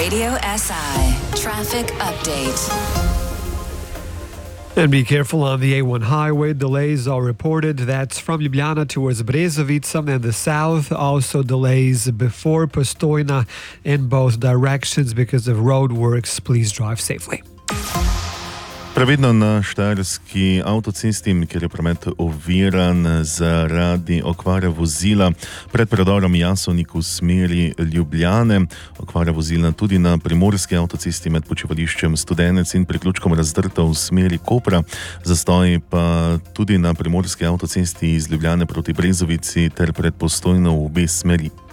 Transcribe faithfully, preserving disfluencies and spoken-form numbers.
Radio S I Traffic Update. And be careful on the A one highway. Delays are reported. That's from Ljubljana towards Brezovica and the south. Also delays before Postojna in both directions because of road works. Please drive safely. Previdno na štajerski avtocesti, kjer je promet oviran zaradi okvare vozila pred predorom Jasovnik v smeri Ljubljane. Okvara vozila tudi na primorski avtocesti med počivališčem Studenec in priključkom Razdrta v smeri Kopra. Zastoj pa tudi na primorski avtocesti iz Ljubljane proti Brezovici ter pred Postojno v obe smeri.